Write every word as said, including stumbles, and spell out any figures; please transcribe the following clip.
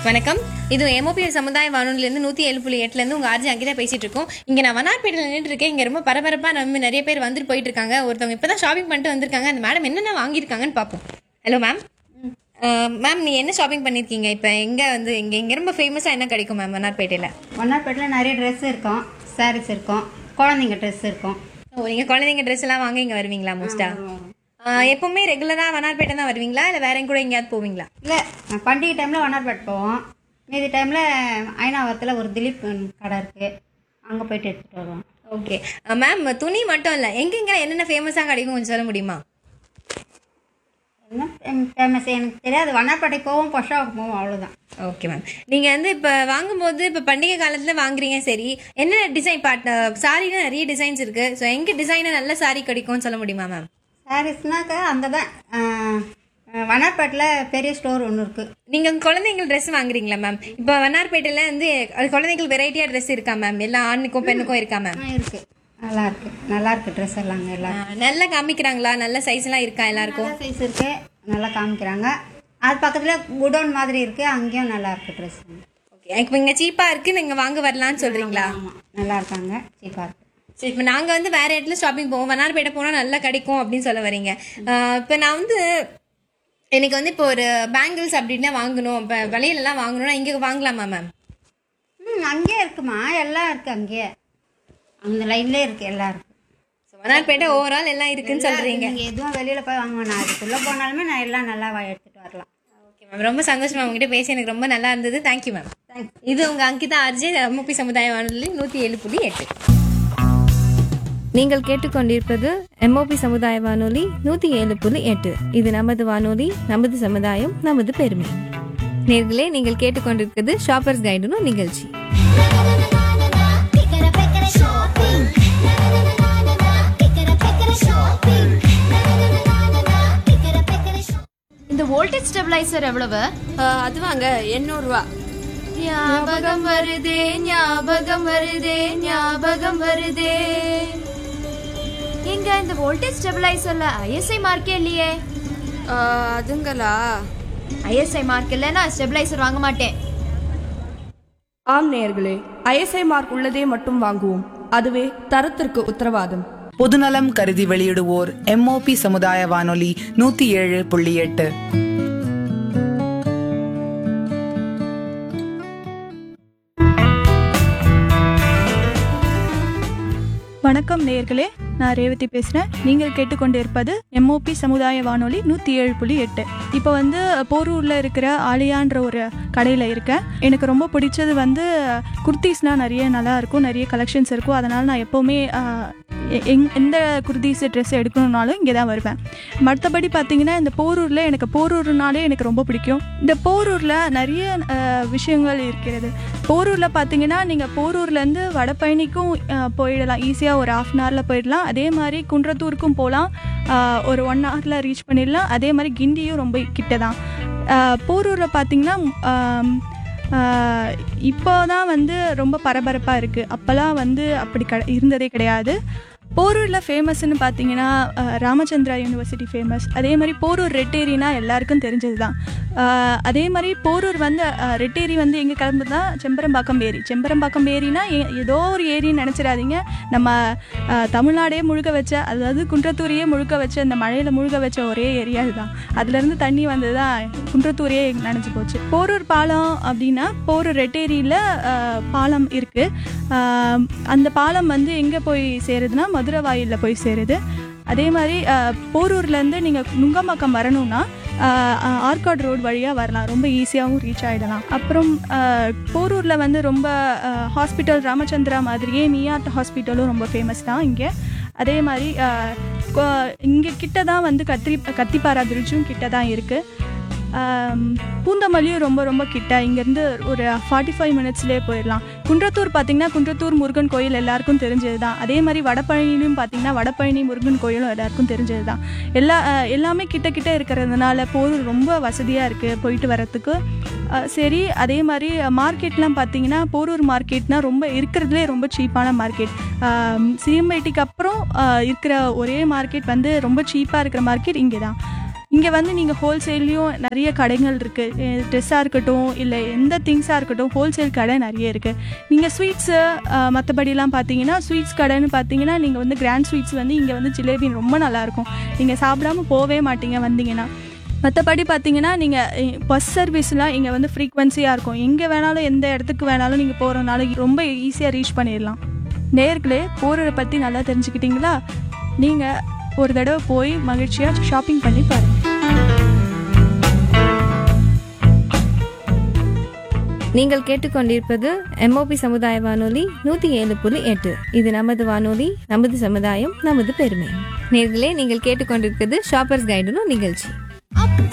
வணக்கம். இது எம்ஓபி சமுதாய வானொலியிலேருந்து நூற்றி ஏழு புள்ளி எட்டுலேருந்து உங்கள் ஆர்ஜி அங்கே தான் பேசிகிட்டு இருக்கோம். இங்கே நான் வண்ணார்பேட்டையில் நின்றுட்டு இருக்கேன். இங்கே ரொம்ப பரபரப்பாக நம்ம நிறைய பேர் வந்துட்டு போயிட்டு இருக்காங்க. ஒருத்தவங்க இப்போ தான் ஷாப்பிங் பண்ணிட்டு வந்திருக்காங்க. அந்த மேடம் என்னென்ன வாங்கியிருக்காங்கன்னு பார்ப்போம். Hello ma'am. மேம் நீ என்ன ஷாப்பிங் பண்ணியிருக்கீங்க? இப்போ எங்கே வந்து இங்கே இங்கே ரொம்ப ஃபேமஸாக என்ன கிடைக்கும் மேம் வண்ணார்பேட்டையில்? வண்ணார்பேட்டையில் நிறைய ட்ரெஸ் இருக்கும், சாரீஸ் இருக்கும், குழந்தைங்க ட்ரெஸ் இருக்கும். ஓ, நீங்கள் குழந்தைங்க ட்ரெஸ் எல்லாம் வாங்க இங்கே வருவீங்களா மோஸ்டா? எப்பவுமே ரெகுலராக வண்ணார்பேட்டை தான் வருவீங்களா இல்லை வேற கூட எங்கேயாவது போவீங்களா? இல்லை, பண்டிகை டைமில் வண்ணார்பேட்டை போவோம். மீதி டைமில் ஐநாவரத்தில் ஒரு திலீப் கடை இருக்குது, அங்கே போயிட்டு எடுத்துகிட்டு வருவோம். ஓகே மேம், துணி மட்டும் இல்லை, எங்கெங்கே என்னென்ன ஃபேமஸாக கிடைக்கும் கொஞ்சம் சொல்ல முடியுமா? என்ன ஃபேமஸ் எனக்கு தெரியாது. வண்ணார்பேட்டை போவோம், பொஷாவுக்கு போவோம், அவ்வளோதான். Okay ma'am. நீங்கள் வந்து இப்போ வாங்கும்போது இப்போ பண்டிகை காலத்தில் வாங்குறீங்க, சரி என்ன டிசைன் பாட் சாரீனா நிறைய டிசைன்ஸ் இருக்குது. ஸோ எங்கே டிசைனாக நல்ல சாரீ கிடைக்கும்னு சொல்ல முடியுமா மேம்? சாரீஸ்னாக்கா அங்கே தான் வண்ணார்பேட்டில் பெரிய ஸ்டோர் ஒன்று இருக்குது. நீங்கள் குழந்தைங்க ட்ரெஸ் வாங்குறீங்களா மேம்? இப்போ வண்ணார்பேட்டையில் வந்து அது குழந்தைங்களுக்கு வெரைட்டியாக ட்ரெஸ் இருக்கா மேம்? எல்லா ஆணுக்கும் பெண்ணுக்கும் இருக்கா மேம்? இருக்குது, நல்லா இருக்கு, நல்லா இருக்கு ட்ரெஸ் எல்லாம். எல்லாம் நல்லா காமிக்கிறாங்களா? நல்ல சைஸ்லாம் இருக்கா எல்லாருக்கும்? சைஸ் இருக்கு, நல்லா காமிக்கிறாங்க. அது பக்கத்தில் குடோன் மாதிரி இருக்கு, அங்கேயும் நல்லா இருக்கு ட்ரெஸ். ஓகே, இப்போ இங்கே சீப்பாக இருக்குது, நீங்கள் வாங்க வரலான்னு சொல்கிறீங்களா? ஆமாம், நல்லா இருக்காங்க, சீப்பாக இருக்கு. சரி, இப்போ நாங்கள் வந்து வேறு இடத்துல ஷாப்பிங் போவோம், வண்ணார்பேட்டை போனால் நல்லா கிடைக்கும் அப்படின்னு சொல்ல வரீங்க. இப்போ நான் வந்து எனக்கு வந்து இப்போ ஒரு பேங்கிள்ஸ் அப்படின்னா வாங்கணும், இப்போ விலையிலலாம் வாங்கணும்னா இங்கே வாங்கலாமா மேம்? ம், அங்கேயே இருக்குமா, எல்லாம் இருக்குது, அங்கேயே அந்த லைன்லேயே இருக்குது, எல்லாம் இருக்குது. ஸோ வண்ணார்பேட்டை ஓவரால் எல்லாம் இருக்குன்னு சொல்கிறீங்க. நீங்கள் எதுவும் வெளியில் போய் வாங்குவேன், நான் அதுக்குள்ளே போனாலுமே நான் எல்லாம் நல்லா எடுத்துகிட்டு வரலாம். ஓகே மேம், ரொம்ப சந்தோஷம் மேம், உங்ககிட்ட பேசி எனக்கு ரொம்ப நல்லா இருந்தது. Thank you ma'am. தேங்க்ஸ். இது உங்கள் அங்கிதா ஆர்ஜே, எம்ஓபி சமுதாய வானொலி நூற்றி ஏழு புள்ளி எட்டு. நீங்கள் கேட்டுக்கொண்டிருப்பது எம்ஓபி சமுதாய வானொலி நூற்றி ஏழு புள்ளி எட்டு. இது நமது வானொலி, நமது சமுதாயம், நமது பெருமை. நேர்களே, நீங்கள் கேட்டுக்கொண்டிருக்கிறது ஷாப்பர்ஸ் கைடுன்னு நிகழ்ச்சி. இந்த வோல்டேஜ் ஸ்டெபிளைசர் எவ்வளவு? அது வாங்க எண்ணூறு ரூபா. ஞாபகம் வருதே, ஞாபகம் வருதே, ஞாபகம் வருதே. இங்க இந்த வோல்டேஜ் ஸ்டெபிளைசர்ல ஐஎஸ்ஐ மார்க்கே இல்லையே. அதுங்களா? ஐஎஸ்ஐ மார்க் இல்லைன்னா ஸ்டெபிளைசர் வாங்க மாட்டேன். ஆம் நேயர்களே, ஐஎஸ்ஐ மார்க் உள்ளதே மட்டும் வாங்குவோம், அதுவே தரத்திற்கு உத்தரவாதம். பொதுநலம் கருதி வெளியிடுவோர் எம்ஓபி சமுதாய வானொலி நூத்தி ஏழு புள்ளி எட்டு. வணக்கம் நேயர்களே, நான் ரேவதி பேசுகிறேன். நீங்கள் கேட்டுக்கொண்டிருப்பது எம்ஓபி சமுதாய வானொலி நூற்றி ஏழு புள்ளி எட்டு. இப்போ வந்து போரூரில் இருக்கிற ஆலியான்ற ஒரு கடையில் இருக்கேன். எனக்கு ரொம்ப பிடிச்சது வந்து குர்த்திஸ்னால் நிறைய நல்லா இருக்கும், நிறைய கலெக்ஷன்ஸ் இருக்கும். அதனால் நான் எப்போவுமே எங் எந்த குர்தீஸ் ட்ரெஸ் எடுக்கணுன்னாலும் இங்கே தான் வருவேன். மற்றபடி பார்த்திங்கன்னா இந்த போரூரில் எனக்கு போரூர்னாலே எனக்கு ரொம்ப பிடிக்கும். இந்த போரூரில் நிறைய விஷயங்கள் இருக்கிறது. போரூரில் பார்த்திங்கன்னா நீங்கள் போரூர்லேருந்து வடபழனிக்கும் போயிடலாம், ஈஸியாக ஒரு ஹாஃப் அன் ஹவரில் போயிடலாம். அதே மாதிரி குன்றத்தூருக்கும் போகலாம், ஒரு ஒன் ஹவரில் ரீச் பண்ணிடலாம். அதே மாதிரி கிண்டியும் ரொம்ப கிட்ட தான். போரூரில் பார்த்திங்கன்னா இப்போ தான் வந்து ரொம்ப பரபரப்பாக இருக்குது. அப்போல்லாம் வந்து அப்படி க இருந்ததே கிடையாது. போரூரில் ஃபேமஸ்ன்னு பார்த்தீங்கன்னா ராமச்சந்திரா யூனிவர்சிட்டி ஃபேமஸ். அதே மாதிரி போரூர் ரெட்டேரினா எல்லாருக்கும் தெரிஞ்சது தான். அதே மாதிரி போரூர் வந்து ரெட்டேரி வந்து எங்கே கிளம்புதுன்னா செம்பரம்பாக்கம் ஏரி. செம்பரம்பாக்கம் ஏரினா ஏதோ ஒரு ஏரின்னு நினச்சிடாதீங்க. நம்ம தமிழ்நாடே முழுக்க வச்ச, அதாவது குன்றத்தூரையே முழுக்க வச்ச, இந்த மழையில் முழுக்க வச்ச ஒரே ஏரியா இதுதான். அதுலேருந்து தண்ணி வந்து தான் குன்றத்தூரே நினச்சி போச்சு. போரூர் பாலம் அப்படின்னா போரூர் ரெட்டேரியில் பாலம் இருக்குது. அந்த பாலம் வந்து எங்கே போய் சேருதுன்னா மதுரை வாயிலில் போய் சேருது. அதே மாதிரி போரூர்லேருந்து நீங்கள் நுங்கம்பாக்கம் வரணும்னா ஆர்காட் ரோடு வழியாக வரலாம், ரொம்ப ஈஸியாகவும் ரீச் ஆகிடலாம். அப்புறம் போரூரில் வந்து ரொம்ப ஹாஸ்பிட்டல் ராமச்சந்திரா மாதிரியே மியாட் ஹாஸ்பிட்டலும் ரொம்ப ஃபேமஸ் தான் இங்கே. அதே மாதிரி இங்கே கிட்ட தான் வந்து கத்திரி கத்திப்பாரா பிரிட்ஜும் கிட்ட தான் இருக்குது. பூந்தமல்லியும் ரொம்ப ரொம்ப கிட்ட, இங்கேருந்து ஒரு ஃபார்ட்டி ஃபைவ் மினிட்ஸ்லேயே போயிடலாம். குன்றத்தூர் பார்த்திங்கன்னா குன்றத்தூர் முருகன் கோயில் எல்லாருக்கும் தெரிஞ்சது தான். அதே மாதிரி வடபழனியும் பார்த்திங்கன்னா வடபழனி முருகன் கோயிலும் எல்லாருக்கும் தெரிஞ்சது தான். எல்லா எல்லாமே கிட்ட கிட்ட இருக்கிறதுனால போரூர் ரொம்ப வசதியாக இருக்குது போயிட்டு வரத்துக்கு. சரி, அதே மாதிரி மார்க்கெட்லாம் பார்த்திங்கன்னா போரூர் மார்க்கெட்னால் ரொம்ப இருக்கிறதுலே ரொம்ப சீப்பான மார்க்கெட். சிஎம்ஐடிக்கு அப்புறம் இருக்கிற ஒரே மார்க்கெட் வந்து ரொம்ப சீப்பாக இருக்கிற மார்க்கெட் இங்கே தான். இங்கே வந்து நீங்கள் ஹோல்சேல்லையும் நிறைய கடைகள் இருக்குது. ட்ரெஸ்ஸாக இருக்கட்டும் இல்லை எந்த திங்ஸாக இருக்கட்டும் ஹோல்சேல் கடை நிறைய இருக்குது. நீங்கள் ஸ்வீட்ஸு மற்றபடிலாம் பார்த்தீங்கன்னா ஸ்வீட்ஸ் கடைன்னு பார்த்தீங்கன்னா நீங்கள் வந்து கிராண்ட் ஸ்வீட்ஸ் வந்து இங்கே வந்து ஜிலேபி ரொம்ப நல்லாயிருக்கும். நீங்கள் சாப்பிடாம போகவே மாட்டீங்க வந்தீங்கன்னா. மற்றபடி பார்த்தீங்கன்னா நீங்கள் பஸ் சர்வீஸ்லாம் இங்கே வந்து ஃப்ரீக்வன்சியாக இருக்கும். எங்கே வேணாலும் எந்த இடத்துக்கு வேணாலும் நீங்கள் போகிறனால ரொம்ப ஈஸியாக ரீச் பண்ணிடலாம். நேர்களே, போரூரை பற்றி நல்லா தெரிஞ்சுக்கிட்டீங்களா? நீங்கள் ஒரு தடவை போய் மகிழ்ச்சியாக ஷாப்பிங் பண்ணி பாருங்கள். நீங்கள் கேட்டுக்கொண்டிருப்பது எம்ஓபி சமுதாய வானொலி நூற்றி ஏழு புள்ளி எட்டு. இது நமது வானொலி, நமது சமுதாயம், நமது பெருமை. நேர்களே, நீங்கள் கேட்டுக்கொண்டிருப்பது ஷாப்பர்ஸ் கைடுன்னு நிகழ்ச்சி.